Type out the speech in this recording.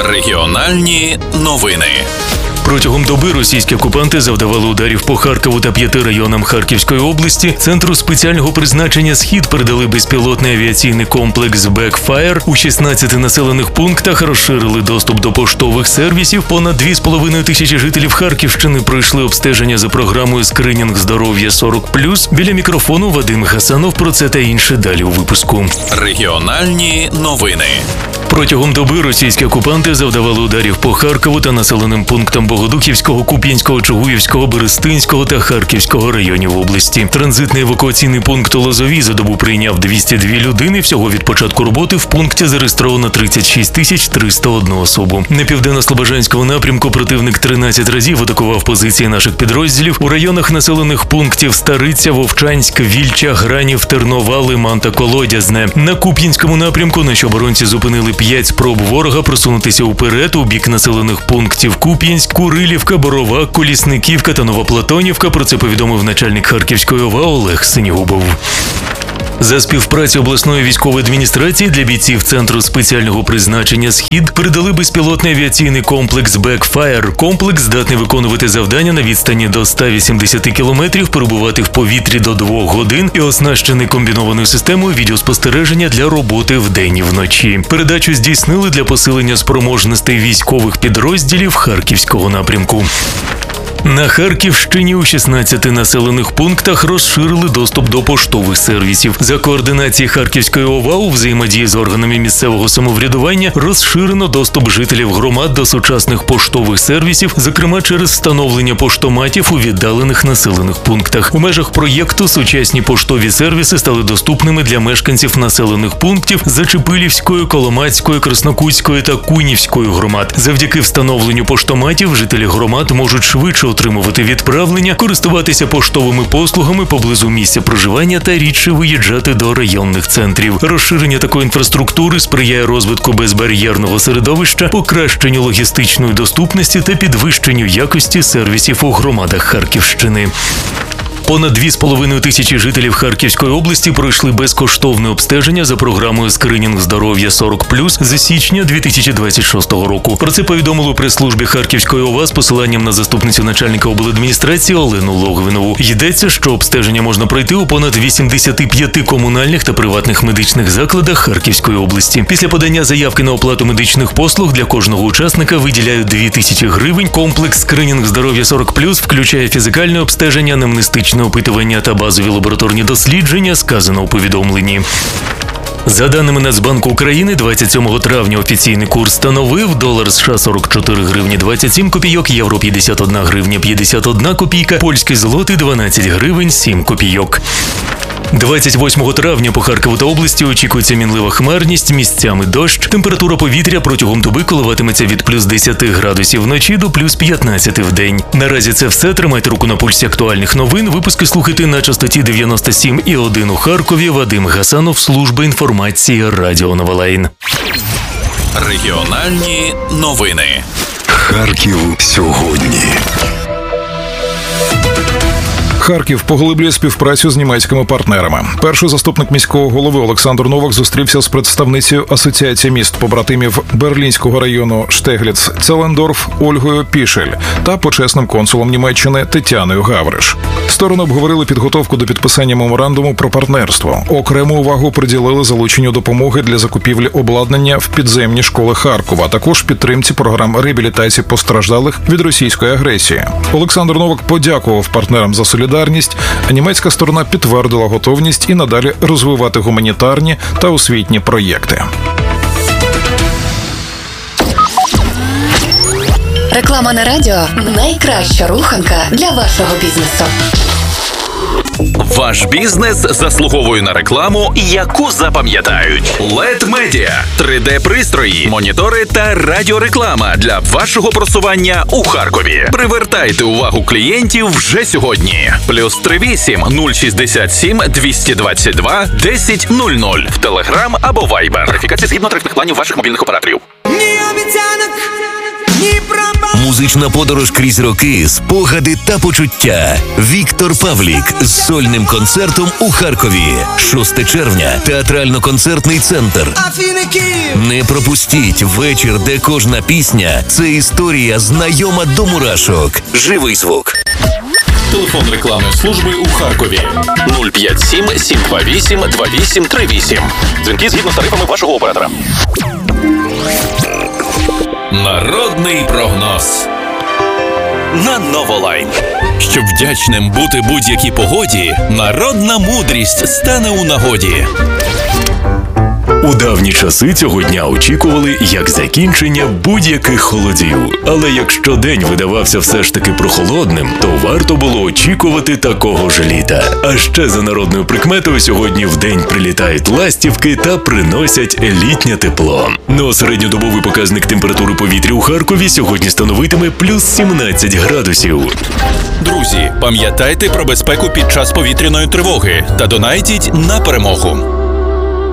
Регіональні новини. Протягом доби російські окупанти завдавали ударів по Харкову та 5 районам Харківської області. Центру спеціального призначення «Схід» передали безпілотний авіаційний комплекс «Бекфаєр». У 16 населених пунктах розширили доступ до поштових сервісів. Понад 2,5 тисячі жителів Харківщини пройшли обстеження за програмою «Скринінг здоров'я 40+». Біля мікрофону Вадим Гасанов. Про це та інше далі у випуску. Регіональні новини. Протягом доби російські окупанти завдавали ударів по Харкову та населеним пунктам Богодухівського, Куп'янського, Чугуївського, Берестинського та Харківського районів області. Транзитний евакуаційний пункт у Лозовій за добу прийняв 202 людини. Всього від початку роботи в пункті зареєстровано 36 301 особу. На південно-слобожанському напрямку противник 13 разів атакував позиції наших підрозділів у районах населених пунктів Стариця, Вовчанськ, Вільча, Гранів, Тернова, Лиман та Колодязне. На Куп'янському напрямку наші оборонці зупинили 5 спроб ворога просунутися уперед у бік населених пунктів Куп'янськ, Курилівка, Борова, Колісниківка та Новоплатонівка. Про це повідомив начальник Харківської ОВА Олег Синігубов. За співпраці обласної військової адміністрації для бійців Центру спеціального призначення «Схід» передали безпілотний авіаційний комплекс «Бекфаєр». Комплекс здатний виконувати завдання на відстані до 180 кілометрів, перебувати в повітрі до 2 годин і оснащений комбінованою системою відеоспостереження для роботи вдень і вночі. Передачу здійснили для посилення спроможностей військових підрозділів Харківського напрямку. На Харківщині у 16 населених пунктах розширили доступ до поштових сервісів. За координації Харківської ОВА у взаємодії з органами місцевого самоврядування розширено доступ жителів громад до сучасних поштових сервісів, зокрема через встановлення поштоматів у віддалених населених пунктах. У межах проєкту сучасні поштові сервіси стали доступними для мешканців населених пунктів Зачепилівської, Коломацької, Краснокутської та Кунівської громад. Завдяки встановленню поштоматів жителі громад можуть швидше отримувати відправлення, користуватися поштовими послугами поблизу місця проживання та рідше виїжджати до районних центрів. Розширення такої інфраструктури сприяє розвитку безбар'єрного середовища, покращенню логістичної доступності та підвищенню якості сервісів у громадах Харківщини. Понад 2,5 тисячі жителів Харківської області пройшли безкоштовне обстеження за програмою «Скринінг здоров'я 40+» з січня 2026 року. Про це повідомили у прес-службі Харківської ОВА з посиланням на заступницю начальника обладміністрації Олену Логвинову. Йдеться, що обстеження можна пройти у понад 85 комунальних та приватних медичних закладах Харківської області. Після подання заявки на оплату медичних послуг для кожного учасника виділяють 2000 гривень. Комплекс «Скринінг здоров'я 40+» включає фізикальне обстеження, анамнестичне опитування та базові лабораторні дослідження, сказано у повідомленні. За даними Нацбанку України, 27 травня офіційний курс становив долар США 44 гривні 27 копійок, євро 51 гривня 51 копійка, польський злотий 12 гривень 7 копійок. 28 травня по Харкову та області очікується мінлива хмарність, місцями дощ. Температура повітря протягом доби коливатиметься від плюс 10 градусів вночі до плюс 15 вдень. Наразі це все. Тримайте руку на пульсі актуальних новин. Випуски слухайте на частоті 97,1 у Харкові. Вадим Гасанов, служба інформації Радіо Новолайн. Регіональні новини. Харків сьогодні. Харків поглиблює співпрацю з німецькими партнерами. Перший заступник міського голови Олександр Новак зустрівся з представницею Асоціації міст-побратимів Берлінського району Штегліц-Целендорф Ольгою Пішель та почесним консулом Німеччини Тетяною Гавриш. Сторони обговорили підготовку до підписання меморандуму про партнерство. Окрему увагу приділили залученню допомоги для закупівлі обладнання в підземні школи Харкова, а також підтримці програм реабілітації постраждалих від російської агресії. Олександр Новак подякував партнерам за солідарність, а німецька сторона підтвердила готовність і надалі розвивати гуманітарні та освітні проєкти. Реклама на радіо – найкраща руханка для вашого бізнесу. Ваш бізнес заслуговує на рекламу, яку запам'ятають. LED Media – 3D-пристрої, монітори та радіореклама для вашого просування у Харкові. Привертайте увагу клієнтів вже сьогодні. +38 067 222 1000 в Телеграм або Вайбер. Верифікація згідно тарифних планів ваших мобільних операторів. Ні обіцянок, ні пробачень. Музична подорож крізь роки, спогади та почуття. Віктор Павлік з сольним концертом у Харкові. 6 червня. Театрально-концертний центр. Не пропустіть вечір, де кожна пісня – це історія, знайома до мурашок. Живий звук. Телефон рекламної служби у Харкові 057 728 2838. Дзвінки згідно з тарифами вашого оператора. Народний прогноз на Новолайн. Щоб вдячним бути будь-якій погоді, народна мудрість стане у нагоді. У давні часи цього дня очікували як закінчення будь-яких холодів. Але якщо день видавався все ж таки прохолодним, то варто було очікувати такого ж літа. А ще за народною прикметою сьогодні в день прилітають ластівки та приносять літнє тепло. Но середньодобовий показник температури повітря у Харкові сьогодні становитиме плюс 17 градусів. Друзі, пам'ятайте про безпеку під час повітряної тривоги та донайтіть на перемогу.